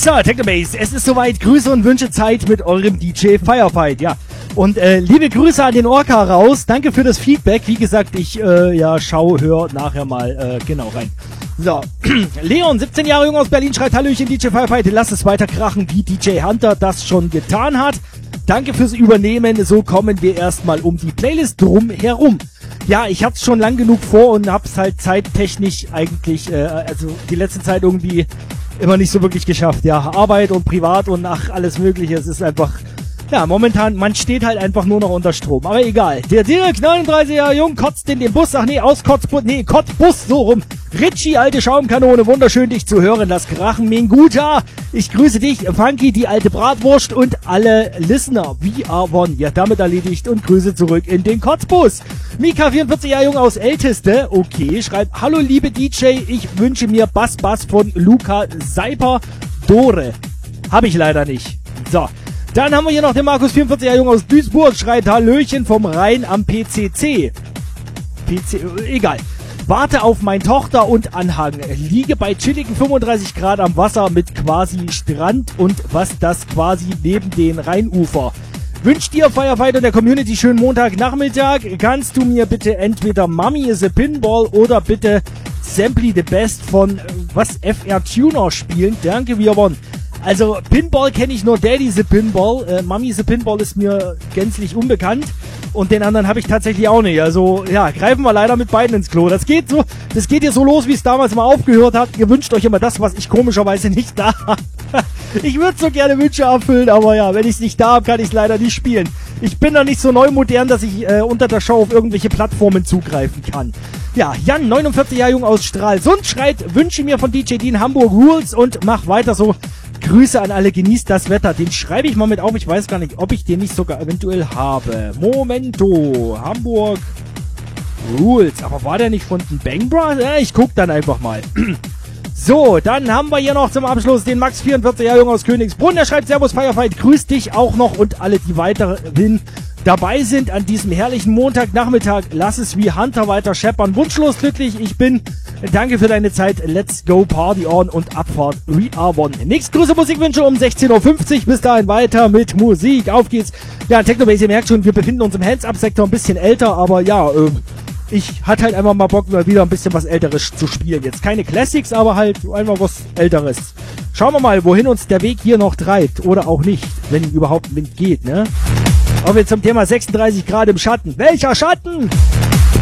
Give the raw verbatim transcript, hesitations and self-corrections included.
So, Technobase, es ist soweit. Grüße und Wünsche Zeit mit eurem D J Firefight, ja. Und äh, liebe Grüße an den Orca raus. Danke für das Feedback. Wie gesagt, ich äh, ja schau, hör nachher mal äh, genau rein. So, Leon, siebzehn Jahre jung aus Berlin, schreibt Hallöchen D J Firefight. Lass es weiter krachen, wie D J Hunter das schon getan hat. Danke fürs Übernehmen. So kommen wir erstmal um die Playlist drum herum. Ja, ich hab's schon lang genug vor und hab's halt zeittechnisch eigentlich, äh, also die letzte Zeit irgendwie immer nicht so wirklich geschafft. Ja, Arbeit und Privat und ach, alles Mögliche. Es ist einfach, ja, momentan, man steht halt einfach nur noch unter Strom. Aber egal. Der Dirk, neununddreißig Jahre jung, kotzt in den Bus. Ach nee, aus Kotzbus, nee, Kotzbus, so rum. Richie, alte Schaumkanone, wunderschön dich zu hören. Das Krachen, Minguta. Ich grüße dich, Funky, die alte Bratwurst und alle Listener. We are one. Ja, damit erledigt und Grüße zurück in den Kotzbus. Mika, vierundvierzig Jahre jung aus Älteste. Okay, schreibt, hallo liebe D J, ich wünsche mir Bass Bass von Luca Seiper Dore. Hab ich leider nicht. So. Dann haben wir hier noch den Markus, vierundvierzig Jahre jung aus Duisburg, schreit Hallöchen vom Rhein am P C C. P C, egal. Warte auf mein Tochter und Anhang. Liege bei chilligen fünfunddreißig Grad am Wasser mit quasi Strand und was das quasi neben den Rheinufer. Wünsch dir, Firefight und der Community, schönen Montagnachmittag. Kannst du mir bitte entweder Mummy is a Pinball oder bitte Simply the Best von, was, F R Tuner spielen? Danke, wir wollen. Also, Pinball kenne ich nur, Daddy the Pinball. Äh, Mummy the Pinball ist mir gänzlich unbekannt. Und den anderen habe ich tatsächlich auch nicht. Also, ja, greifen wir leider mit beiden ins Klo. Das geht so, das geht hier so los, wie es damals mal aufgehört hat. Ihr wünscht euch immer das, was ich komischerweise nicht da habe. Ich würde so gerne Wünsche erfüllen, aber ja, wenn ich es nicht da habe, kann ich es leider nicht spielen. Ich bin da nicht so neu modern, dass ich äh, unter der Show auf irgendwelche Plattformen zugreifen kann. Ja, Jan, neunundvierzig Jahre jung aus Stralsund, schreit, wünsche mir von D J Dean Hamburg Rules und mach weiter so. Grüße an alle, genießt das Wetter. Den schreibe ich mal mit auf. Ich weiß gar nicht, ob ich den nicht sogar eventuell habe. Momento. Hamburg Rules. Aber war der nicht von den Bang Bros? Ja, ich guck dann einfach mal. So, dann haben wir hier noch zum Abschluss den Max, vierundvierzig Jahre jung aus Königsbrunn. Der schreibt, Servus Firefight, grüß dich auch noch und alle, die weiterhin dabei sind an diesem herrlichen Montagnachmittag. Lass es wie Hunter weiter scheppern. Wunschlos glücklich, ich bin. Danke für deine Zeit. Let's go Party on und Abfahrt. We are one. Nächste große Musikwünsche um sechzehn Uhr fünfzig. Bis dahin weiter mit Musik. Auf geht's. Ja, Technobase, ihr merkt schon, wir befinden uns im Hands-Up-Sektor, ein bisschen älter, aber ja, äh, ich hatte halt einfach mal Bock, mal wieder ein bisschen was Älteres zu spielen. Jetzt keine Classics, aber halt einfach was Älteres. Schauen wir mal, wohin uns der Weg hier noch treibt. Oder auch nicht, wenn überhaupt ein Wind geht, ne? Kommen wir zum Thema sechsunddreißig Grad im Schatten. Welcher Schatten?